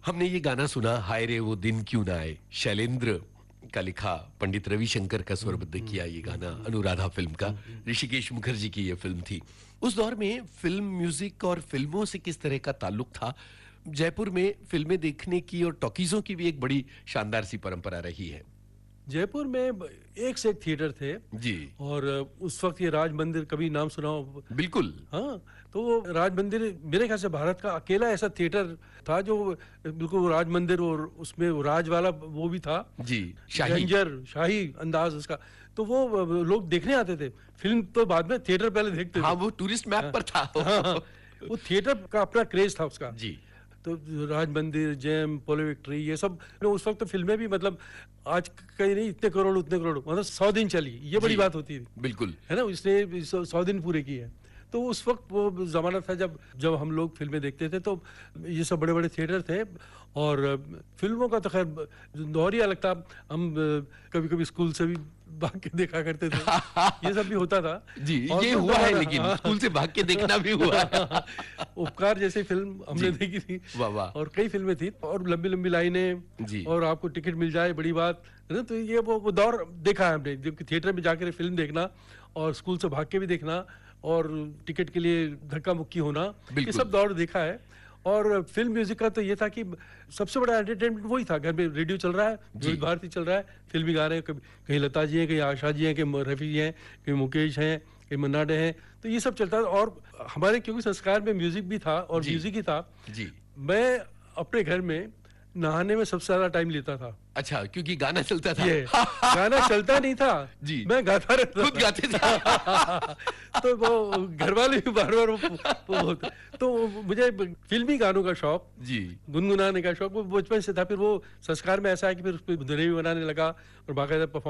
हमने ये गाना सुना, हाय रे वो दिन क्यों ना आए, शैलेंद्र का लिखा, पंडित रविशंकर का स्वरबद्ध किया ये गाना, अनुराधा फिल्म का, ऋषिकेश मुखर्जी की ये फिल्म थी। उस दौर में फिल्म म्यूजिक और फिल्मों से किस तरह का ताल्लुक था? जयपुर में फिल्में देखने की और टॉकीजों की भी एक बड़ी शानदार सी परंपरा रही है। जयपुर में एक से एक थिएटर थे। जी। और उस वक्त ये राज मंदिर, कभी नाम सुना हो? बिल्कुल। हाँ, तो वो राज मंदिर मेरे ख्याल से भारत का अकेला ऐसा थिएटर था जो बिल्कुल राज मंदिर, और उसमें वो राज वाला वो भी था जी, शाही, रेंजर, शाही अंदाज उसका। तो वो लोग देखने आते थे। फिल्म तो बाद में, थिएटर पहले देखते थे। हाँ, वो टूरिस्ट मैप पर था। हाँ, वो थिएटर का अपना क्रेज था उसका। जी। तो राज मंदिर, जेम, पोलो विक्ट्री, ये सब उस वक्त तो फिल्में भी मतलब आज कहीं नहीं, इतने करोड़ उतने करोड़, मतलब 100 दिन चली, ये बड़ी बात होती थी। बिल्कुल है ना, इसने 100 दिन पूरे किए। तो उस वक्त वो जमाना था जब जब हम लोग फिल्में देखते थे, तो ये सब बड़े बड़े थिएटर थे। और फिल्मों का तो खैर दौर ही अलग था। हम कभी कभी स्कूल से भी भाग के देखा करते थे। ये सब भी होता था जी। और ये हुआ है, लेकिन स्कूल से भाग के देखना भी हुआ है। उपकार जैसी फिल्म हमने देखी थी। वाह वाह। और कई फिल्में थी, और लंबी लंबी लाइनें जी। और आपको टिकट मिल जाए, बड़ी बात है ना। तो ये वो दौर देखा है हमने, जबकि थिएटर में जाकर फिल्म देखना और स्कूल से भाग के भी देखना और टिकट के लिए धक्का मुक्की होना, ये सब दौर देखा है। और फिल्म म्यूजिक का तो ये था कि सबसे बड़ा एंटरटेनमेंट वही था। घर में रेडियो चल रहा है, विविध भारती चल रहा है, फिल्मी गा रहे हैं, कहीं लता जी हैं, कहीं आशा जी हैं, कहीं रफ़ी जी हैं, कहीं मुकेश हैं, कहीं मन्ना डे हैं। तो ये सब चलता था। और हमारे क्योंकि संस्कार में म्यूजिक भी था और म्यूजिक ही था। जी। मैं अपने घर में नहाने में सबसे ज्यादा टाइम लेता था। अच्छा, क्योंकि गाना चलता था। ये गाना चलता नहीं था जी, मैं गाता रहता, खुद गाते थे। तो वो घर वाले भी बार बार तो मुझे फिल्मी गानों का शौक, जी, गुनगुनाने का शौक वो बचपन से था। फिर वो संस्कार में ऐसा है कि फिर उस पर धुनें भी बनाने लगा और बाकायदा